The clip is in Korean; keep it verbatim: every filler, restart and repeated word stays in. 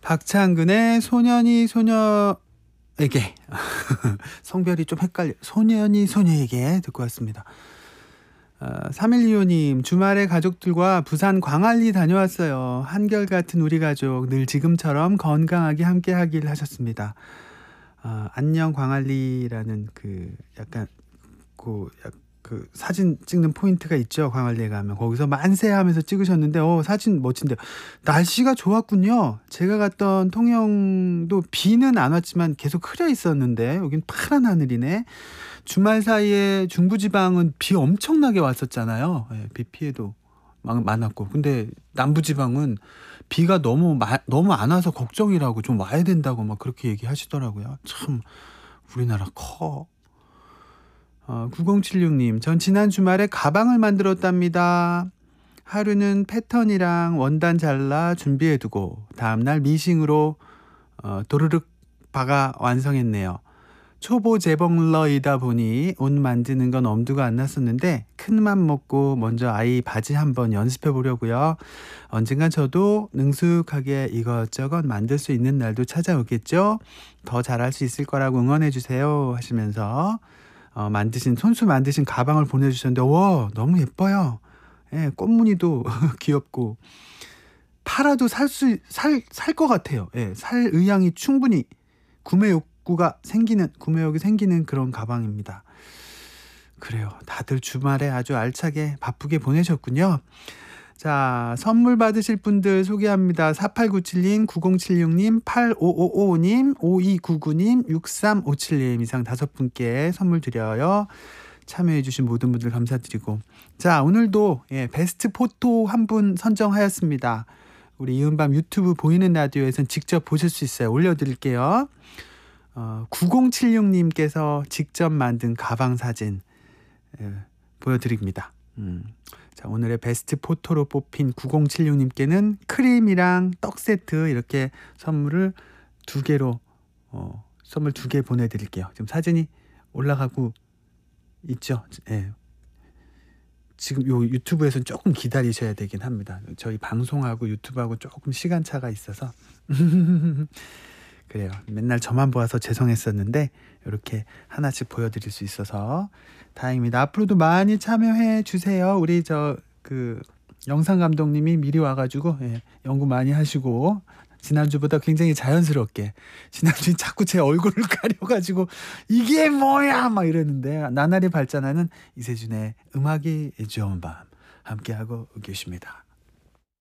박창근의 소년이 소녀에게 성별이 좀 헷갈려. 소년이 소녀에게 듣고 왔습니다. 어, 삼일이오님 주말에 가족들과 부산 광안리 다녀왔어요. 한결같은 우리 가족 늘 지금처럼 건강하게 함께하길 하셨습니다. 어, 안녕 광안리라는 그 약간 그, 그 사진 찍는 포인트가 있죠. 광안리에 가면 거기서 만세하면서 찍으셨는데 어, 사진 멋진데요. 날씨가 좋았군요. 제가 갔던 통영도 비는 안 왔지만 계속 흐려 있었는데 여긴 파란 하늘이네. 주말 사이에 중부지방은 비 엄청나게 왔었잖아요. 네, 비 피해도 많았고. 근데 남부지방은 비가 너무 마, 너무 안 와서 걱정이라고 좀 와야 된다고 막 그렇게 얘기하시더라고요. 참 우리나라 커. 어, 구공칠육님 전 지난 주말에 가방을 만들었답니다. 하루는 패턴이랑 원단 잘라 준비해두고 다음날 미싱으로 어, 도르륵 박아 완성했네요. 초보 재봉러이다 보니 옷 만드는 건 엄두가 안 났었는데 큰맘 먹고 먼저 아이 바지 한번 연습해 보려고요. 언젠간 저도 능숙하게 이것저것 만들 수 있는 날도 찾아오겠죠. 더 잘할 수 있을 거라고 응원해 주세요 하시면서 어, 만드신 손수 만드신 가방을 보내주셨는데 와 너무 예뻐요. 예, 꽃무늬도 귀엽고 팔아도 살 수 살 살 것 같아요. 예, 살 의향이 충분히 구매 욕구가 생기는 구매욕이 생기는 그런 가방입니다. 그래요. 다들 주말에 아주 알차게 바쁘게 보내셨군요. 자, 선물 받으실 분들 소개합니다. 사팔구칠님, 구공칠육님, 팔오오오님, 오이구구님, 육삼오칠님 이상 다섯 분께 선물 드려요. 참여해주신 모든 분들 감사드리고 자 오늘도 예, 베스트 포토 한 분 선정하였습니다. 우리 이은밤 유튜브 보이는 라디오에선 직접 보실 수 있어요. 올려드릴게요. 어, 구공칠육님께서 직접 만든 가방 사진 예, 보여드립니다. 음. 자, 오늘의 베스트 포토로 뽑힌 구공칠육님께는 크림이랑 떡 세트 이렇게 선물을 두 개로 어, 선물 두 개 보내드릴게요. 지금 사진이 올라가고 있죠. 예. 지금 요 유튜브에서는 조금 기다리셔야 되긴 합니다. 저희 방송하고 유튜브하고 조금 시간차가 있어서 그래요. 맨날 저만 보아서 죄송했었는데 이렇게 하나씩 보여드릴 수 있어서 다행입니다. 앞으로도 많이 참여해 주세요. 우리 저 그 영상 감독님이 미리 와가지고 예, 연구 많이 하시고 지난주보다 굉장히 자연스럽게 지난주엔 자꾸 제 얼굴을 가려가지고 이게 뭐야 막 이랬는데 나날이 발전하는 이세준의 음악이 좋은 밤 함께하고 계십니다.